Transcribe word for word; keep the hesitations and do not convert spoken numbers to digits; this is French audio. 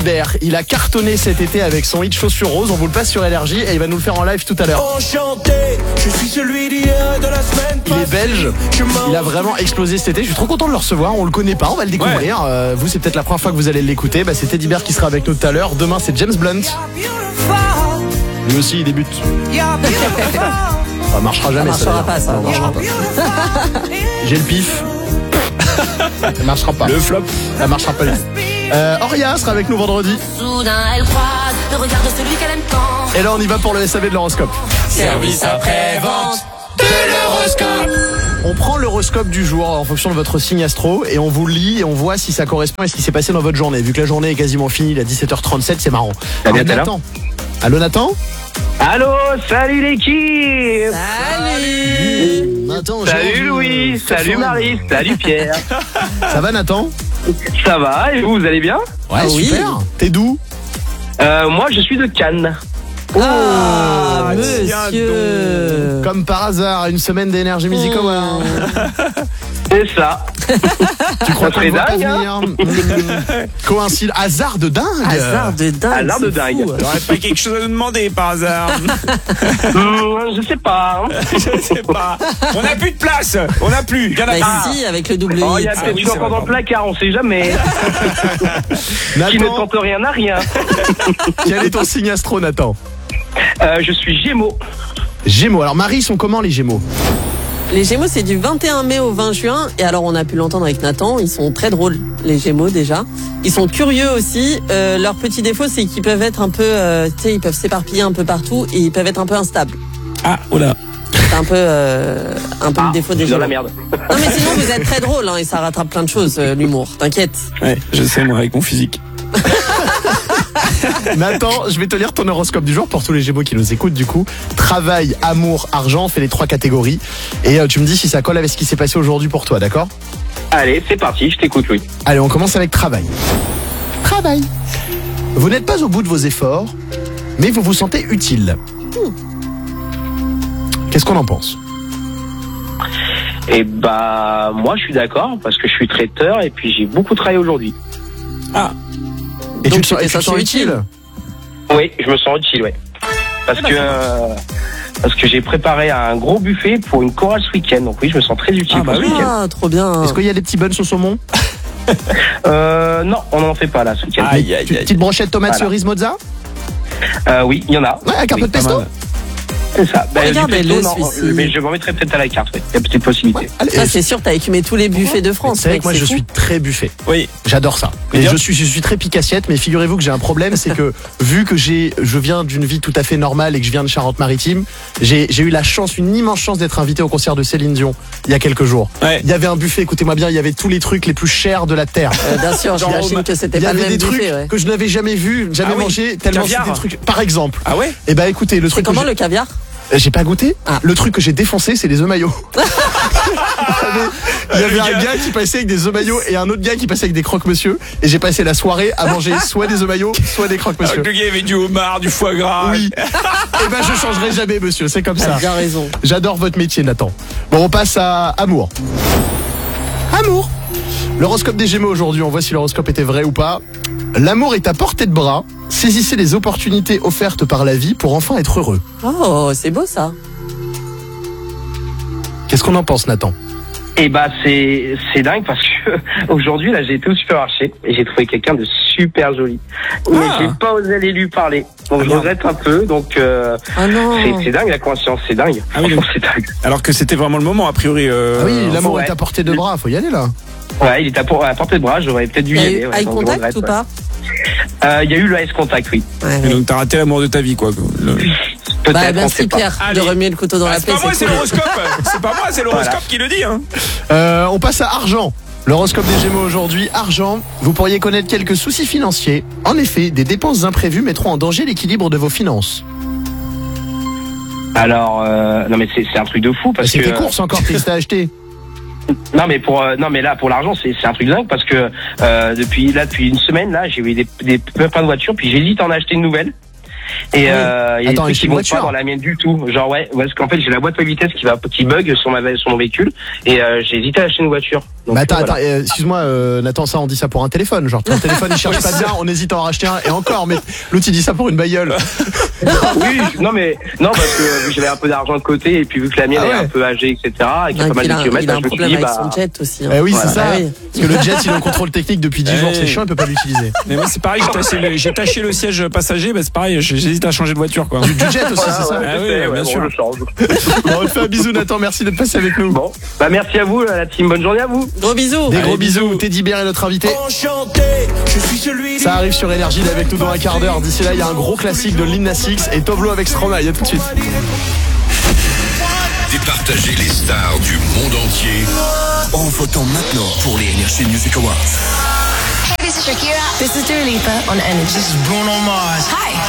Il a cartonné cet été avec son hit Chaussures Roses. On vous le passe sur Énergie et il va nous le faire en live tout à l'heure. Enchanté, je suis celui d'hier de la semaine. Il est belge. Il a vraiment explosé cet été. Je suis trop content de le recevoir. On le connaît pas, on va le découvrir. Ouais. Euh, vous, c'est peut-être la première fois que vous allez l'écouter. Bah, c'est Teddy Bear qui sera avec nous tout à l'heure. Demain, c'est James Blunt. Lui aussi, il débute. Ça marchera jamais. Ça marchera pas, ça. ça marchera pas. J'ai le pif. Ça marchera pas. Le flop. Ça marchera pas. Euh, Auria sera avec nous vendredi. Soudain elle croise le regard de celui qu'elle aime tant. Et là on y va pour le S A V de l'horoscope. Service après-vente de l'horoscope. On prend l'horoscope du jour en fonction de votre signe astro et on vous le lit et on voit si ça correspond à ce qui s'est passé dans votre journée. Vu que la journée est quasiment finie, il est dix-sept heures trente-sept, c'est marrant. Salut, Nathan. Allô Nathan. Allô, salut l'équipe. Salut. Nathan, salut Louis, salut Marie, salut Pierre. Ça va Nathan? Ça va, et vous, vous allez bien? Ouais, ah, super. Oui. T'es d'où? euh, Moi, je suis de Cannes. Ah, oh, monsieur. Comme par hasard, une semaine d'Energy Music Award. C'est ça. Tu crois ça serait dingue, hein? Coïncide, hasard de dingue. Hasard de dingue. Hasard de dingue. T'aurais pas quelque chose à nous demander par hasard? mmh, Je sais pas. Hein. Je sais pas. On n'a plus de place. On n'a plus. Il y en a bah pas. si, avec le double Oh, il y a hit. peut-être oui, encore dans le placard, on sait jamais. Qui ne tente rien n'a rien. Quel est ton signe astro Nathan? euh, Je suis Gémeaux. Gémeaux. Alors Marie, ils sont comment les Gémeaux? Les Gémeaux, c'est du vingt et un mai au vingt juin. Et alors, on a pu l'entendre avec Nathan. Ils sont très drôles, les Gémeaux, déjà. Ils sont curieux aussi. Euh, leur petit défaut, c'est qu'ils peuvent être un peu, euh, tu sais, ils peuvent s'éparpiller un peu partout et ils peuvent être un peu instables. Ah, oula. C'est un peu, euh, un peu Ah, le défaut des dans Gémeaux. la merde. Non, mais sinon, vous êtes très drôles, hein, et ça rattrape plein de choses, euh, l'humour. T'inquiète. Ouais, je sais, moi, avec mon physique. Nathan, je vais te lire ton horoscope du jour pour tous les Gémeaux qui nous écoutent du coup. Travail, amour, argent, fais les trois catégories. Et euh, tu me dis si ça colle avec ce qui s'est passé aujourd'hui pour toi, d'accord? Allez, c'est parti, je t'écoute, Louis. Allez, on commence avec travail. Travail. Vous n'êtes pas au bout de vos efforts, mais vous vous sentez utile. Qu'est-ce qu'on en pense? Et bah, moi, je suis d'accord parce que je suis traiteur et puis j'ai beaucoup travaillé aujourd'hui. Ah. Et Donc, tu te sens, tu et te tu te sens sens utile utile? Oui, je me sens utile, ouais. Parce que euh, parce que j'ai préparé un gros buffet pour une chorale ce week-end. Donc oui, je me sens très utile Ah, bah pour ce oui. week-end. Ah, trop bien. Est-ce qu'il y a des petits buns au saumon? Euh, non, on n'en fait pas là ce week-end. Aïe, aïe, Une aïe. petite brochette tomate Voilà. cerise mozza? Euh, oui, il y en a. Ouais, avec un Oui, peu de Pas pesto? mal. C'est ça. Ben, Regardez-le, du pesto, non, celui-ci. mais je m'en mettrai peut-être à la carte. Ouais. Il y a peut-être possibilité. Ouais, allez, Ça, euh, c'est sûr, t'as écumé tous les buffets de France. c'est vrai mec, que moi c'est je fou. suis très buffet. Oui. J'adore ça. Et Bien. je suis, je suis très pique-assiette, mais figurez-vous que j'ai un problème, c'est que vu que j'ai, je viens d'une vie tout à fait normale et que je viens de Charente-Maritime, j'ai, j'ai eu la chance, une immense chance d'être invité au concert de Céline Dion il y a quelques jours. Ouais. Il y avait un buffet, écoutez-moi bien, il y avait tous les trucs les plus chers de la terre. Euh, bien sûr, Genre, j'imagine que c'était Il y pas le avait même des trucs buffet, ouais. que je n'avais jamais vu, jamais Ah oui. mangé, tellement Caviar. c'était des trucs. Par exemple. Ah ouais? Et bah écoutez, le C'est truc que comment j'ai- le caviar? Euh, J'ai pas goûté. Ah. Le truc que j'ai défoncé, c'est les œufs maillots. Il y avait, il y avait un gars qui passait avec des œufs maillots et un autre gars qui passait avec des croque-monsieur. Et j'ai passé la soirée à manger soit des œufs maillots, soit des croque-monsieur. Avec le gars, il y avait du homard, du foie gras. Oui. Et ben je changerai jamais, monsieur. C'est comme T'as ça. bien raison. J'adore votre métier, Nathan. Bon, on passe à amour. Amour. L'horoscope des Gémeaux aujourd'hui. On voit si l'horoscope était vrai ou pas. L'amour est à portée de bras. Saisissez les opportunités offertes par la vie pour enfin être heureux. Oh, c'est beau ça. Qu'est-ce qu'on en pense, Nathan? Et bah c'est c'est dingue parce que aujourd'hui là j'ai été au supermarché et j'ai trouvé quelqu'un de super joli. Mais Ah. j'ai pas osé aller lui parler. Donc Ah, je merde. regrette un peu. Donc euh, Ah non. c'est c'est dingue la coïncidence, c'est dingue. Ah oui, Franchement, donc- c'est dingue. Alors que c'était vraiment le moment, a priori. Euh... Ah oui, l'amour ouais. est à portée de bras. Faut y aller là. Ouais, il est à, por- à portée de bras. J'aurais peut-être dû Il y y a aller. eu ouais, eye donc je contact regrette, ou ouais. pas? Euh, Il y a eu le eye contact, oui. Ouais, Et ouais. donc t'as raté l'amour de ta vie, quoi. Le- Peut-être. Bah, on merci sait pas. Pierre Allez. de remuer le couteau dans Ah, la c'est plaie. pas moi, c'est cool. l'horoscope. C'est pas moi, c'est l'horoscope Voilà. qui le dit. Hein. Euh, on passe à argent. L'horoscope des Gémeaux aujourd'hui. Argent, vous pourriez connaître quelques soucis financiers. En effet, des dépenses imprévues mettront en danger l'équilibre de vos finances. Alors euh, non mais c'est c'est un truc de fou parce C'est que tes courses encore que t'as acheté. non mais pour euh, non mais là pour l'argent c'est c'est un truc dingue parce que euh, depuis là depuis une semaine là j'ai eu des, des plein de voitures puis j'hésite à en acheter une nouvelle. Et Ah oui. euh, il y a Attends, des trucs acheter qui une vont voiture. pas dans la mienne du tout. Genre ouais, parce qu'en fait j'ai la boîte à vitesse qui va qui bug sur ma sur mon véhicule et euh, j'ai hésité à acheter une voiture. Donc, bah attends, voilà. attends, euh, excuse-moi euh, Nathan, ça on dit ça pour un téléphone, genre ton téléphone il cherche pas bien, on hésite à en racheter un et encore, mais l'autre il dit ça pour une bagnole. Oui, je- non mais non parce que vu que j'avais un peu d'argent de côté et puis vu que la mienne Ah ouais. est un peu âgée, et cetera, et qu'il y a Et pas mal puis, il de a, un- kilomètres, il a bah, un je me suis problème dit avec bah son jet aussi. hein. Eh oui, Voilà. c'est ça. Ah oui. Parce que le jet, il est en contrôle technique depuis dix Eh jours, oui. c'est chiant, il peut pas l'utiliser. Mais moi, c'est pareil, j'ai taché, le, j'ai taché le siège passager, bah, c'est pareil, j'hésite à changer de voiture, quoi. Du, du jet aussi, voilà, c'est ça. ouais, Ah je oui, sais, bien ouais, sûr. bon, je change. Bon, on te fait un bisou Nathan, merci d'être passé avec nous. Bon, bah merci à vous la team, bonne journée à vous. Gros bisous. Des Allez, gros bisous, bisous. Teddy Bear est notre invité. Enchanté, je suis celui Ça arrive sur Énergie, il est avec nous dans un quart d'heure. D'ici là, il y a un gros classique de Lil Nas X et Toblo avec Stromae. À tout de suite. Départager les stars du monde entier en votant maintenant pour les Energy Music Awards. Hey, this is Shakira. This is Dua Lipa on Energy. This is Bruno Mars. Hi.